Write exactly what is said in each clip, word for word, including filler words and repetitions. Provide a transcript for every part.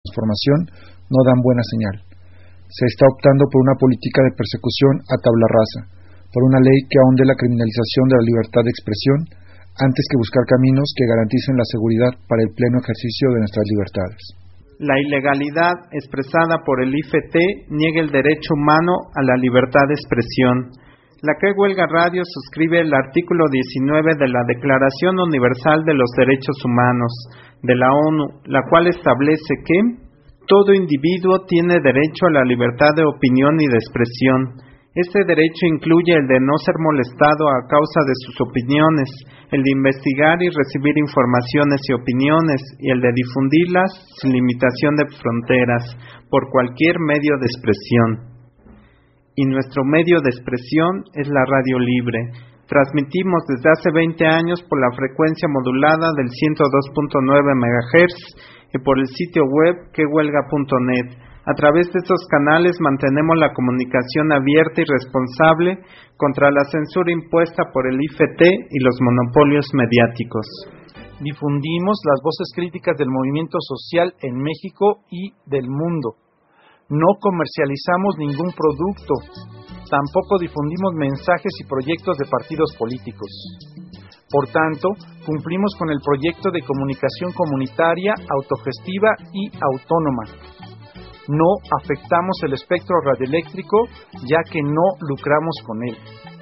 transformación no dan buena señal. Se está optando por una política de persecución a tabla rasa, por una ley que ahonde la criminalización de la libertad de expresión, antes que buscar caminos que garanticen la seguridad para el pleno ejercicio de nuestras libertades. La ilegalidad expresada por el I F T niega el derecho humano a la libertad de expresión. La Que Huelga Radio suscribe el artículo diecinueve de la Declaración Universal de los Derechos Humanos de la ONU, la cual establece que todo individuo tiene derecho a la libertad de opinión y de expresión. Este derecho incluye el de no ser molestado a causa de sus opiniones, el de investigar y recibir informaciones y opiniones, y el de difundirlas sin limitación de fronteras, por cualquier medio de expresión. Y nuestro medio de expresión es la radio libre. Transmitimos desde hace veinte años por la frecuencia modulada del ciento dos punto nueve megahertz y por el sitio web que huelga punto net. A través de estos canales mantenemos la comunicación abierta y responsable contra la censura impuesta por el I F T y los monopolios mediáticos. Difundimos las voces críticas del movimiento social en México y del mundo. No comercializamos ningún producto. Tampoco difundimos mensajes y proyectos de partidos políticos. Por tanto, cumplimos con el proyecto de comunicación comunitaria, autogestiva y autónoma. No afectamos el espectro radioeléctrico, ya que no lucramos con él.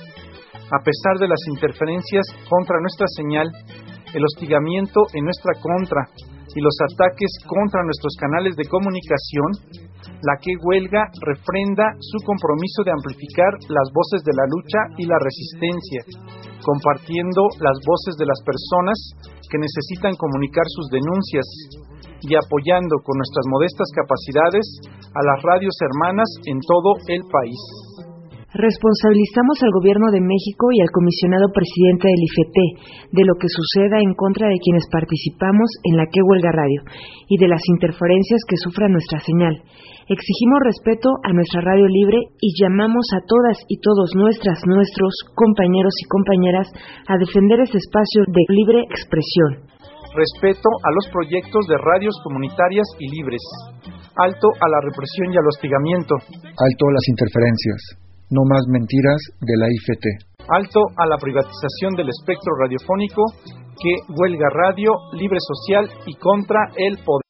A pesar de las interferencias contra nuestra señal, el hostigamiento en nuestra contra y los ataques contra nuestros canales de comunicación, la Que Huelga refrenda su compromiso de amplificar las voces de la lucha y la resistencia, compartiendo las voces de las personas que necesitan comunicar sus denuncias y apoyando con nuestras modestas capacidades a las radios hermanas en todo el país. Responsabilizamos al Gobierno de México y al comisionado presidente del I F T de lo que suceda en contra de quienes participamos en la Que Huelga Radio y de las interferencias que sufra nuestra señal. Exigimos respeto a nuestra radio libre y llamamos a todas y todos nuestras, nuestros compañeros y compañeras a defender ese espacio de libre expresión. Respeto a los proyectos de radios comunitarias y libres. Alto a la represión y al hostigamiento. Alto a las interferencias. No más mentiras de la I F T. Alto a la privatización del espectro radiofónico. Que Huelga Radio, libre social y contra el poder.